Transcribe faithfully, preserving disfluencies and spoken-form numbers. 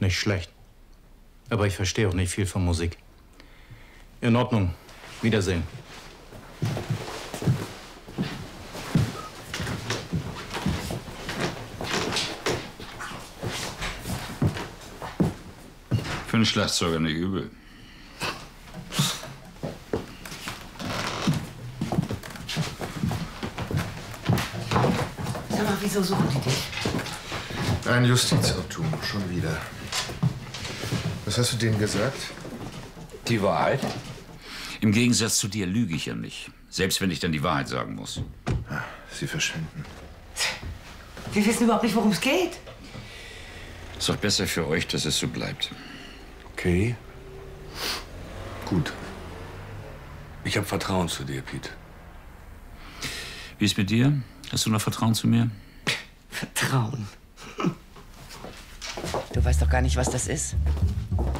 Nicht schlecht. Aber ich verstehe auch nicht viel von Musik. In Ordnung. Wiedersehen. Für einen Schlagzeuger nicht übel. Sag mal, wieso suchen die dich? Ein Justizirrtum, schon wieder. Was hast du denen gesagt? Die Wahrheit? Im Gegensatz zu dir lüge ich ja nicht. Selbst wenn ich dann die Wahrheit sagen muss. Ah, Sie verschwinden. Wir wissen überhaupt nicht, worum es geht. Ist doch besser für euch, dass es so bleibt. Okay. Gut. Ich habe Vertrauen zu dir, Pete. Wie ist mit dir? Hast du noch Vertrauen zu mir? Vertrauen. Du weißt doch gar nicht, was das ist.